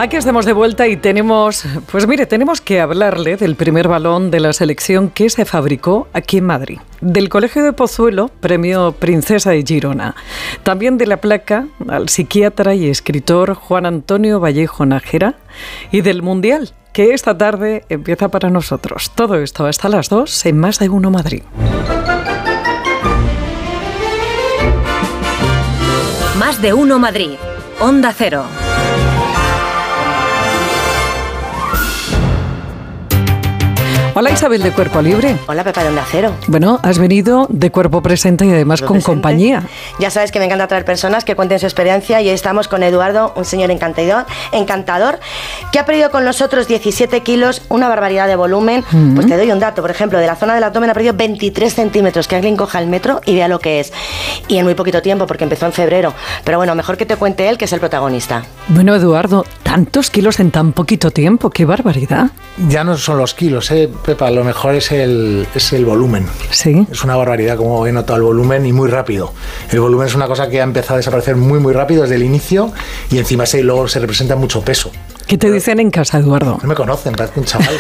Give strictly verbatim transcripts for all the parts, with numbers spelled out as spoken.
Aquí estamos de vuelta y tenemos, pues mire, tenemos que hablarle del primer balón de la selección que se fabricó aquí en Madrid. Del Colegio de Pozuelo, premio Princesa de Girona. También de la placa al psiquiatra y escritor Juan Antonio Vallejo Nájera. Y del Mundial, que esta tarde empieza para nosotros. Todo esto hasta las dos en Más de Uno Madrid. Más de Uno Madrid. Onda Cero. Hola Isabel de Cuerpo Libre. Hola Pepa de Onda Cero. Bueno, has venido de cuerpo presente y además con presente. Compañía. Ya sabes que me encanta traer personas que cuenten su experiencia y hoy estamos con Eduardo, un señor encantador, encantador que ha perdido con nosotros diecisiete kilos, una barbaridad de volumen. Mm-hmm. Pues te doy un dato, por ejemplo, de la zona del abdomen ha perdido veintitrés centímetros, que alguien coja el metro y vea lo que es. Y en muy poquito tiempo, porque empezó en febrero. Pero bueno, mejor que te cuente él, que es el protagonista. Bueno, Eduardo, tantos kilos en tan poquito tiempo, qué barbaridad. Ya no son los kilos, ¿eh, Pepa? Lo mejor es el, es el volumen. Sí. Es una barbaridad como he notado el volumen y muy rápido. El volumen es una cosa que ha empezado a desaparecer muy, muy rápido desde el inicio y encima se, luego se representa mucho peso. ¿Qué te dicen en casa, Eduardo? No me conocen, parece un chaval.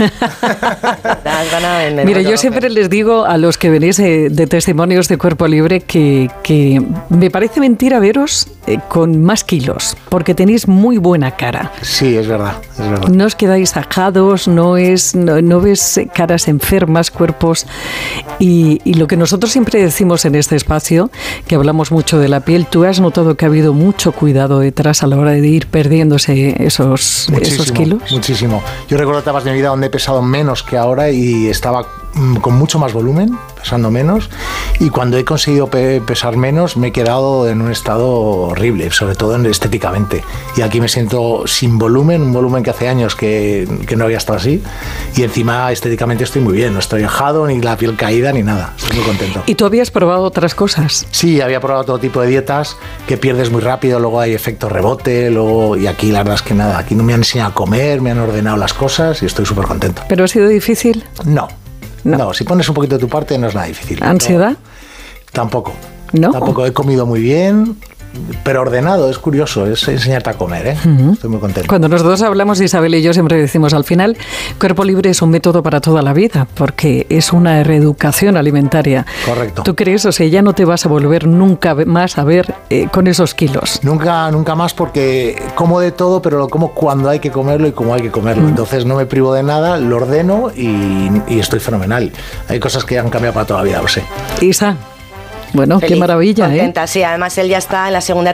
Mira, yo siempre les digo a los que venís de, de testimonios de Cuerpo Libre que, que me parece mentira veros eh, con más kilos, porque tenéis muy buena cara. Sí, es verdad, es verdad. No os quedáis ajados, no, es, no, no ves caras enfermas, cuerpos. Y, y lo que nosotros siempre decimos en este espacio, que hablamos mucho de la piel, tú has notado que ha habido mucho cuidado detrás a la hora de ir perdiéndose esos... Muchísimo, esos kilos. Muchísimo. Yo recuerdo etapas de mi vida donde he pesado menos que ahora y estaba mm, con mucho más volumen, pesando menos, y cuando he conseguido pe- pesar menos me he quedado en un estado horrible, sobre todo en, estéticamente. Y aquí me siento sin volumen, un volumen que hace años que, que no había estado así, y encima estéticamente estoy muy bien, no estoy ajado, ni la piel caída, ni nada. Estoy muy contento. ¿Y tú habías probado otras cosas? Sí, había probado todo tipo de dietas que pierdes muy rápido, luego hay efecto rebote, luego, y aquí la verdad es que nada, aquí no me han enseñado a comer, me han ordenado las cosas y estoy súper contento. ¿Pero ha sido difícil? No, no, no, si pones un poquito de tu parte no es nada difícil. ¿Ansiedad? No, tampoco. ¿No? Tampoco, he comido muy bien, pero ordenado, es curioso, es enseñarte a comer, ¿eh? Uh-huh. Estoy muy contento. Cuando nosotros hablamos, Isabel y yo siempre decimos al final, Cuerpo Libre es un método para toda la vida, porque es una reeducación alimentaria. Correcto. ¿Tú crees? O sea, ya no te vas a volver nunca más a ver eh, con esos kilos. Nunca, nunca más, porque como de todo, pero lo como cuando hay que comerlo y como hay que comerlo. Mm. Entonces no me privo de nada, lo ordeno y, y estoy fenomenal. Hay cosas que han cambiado para toda la vida, lo sé. Isa, bueno, feliz, qué maravilla, contenta, ¿eh? Sí, además él ya está en la segunda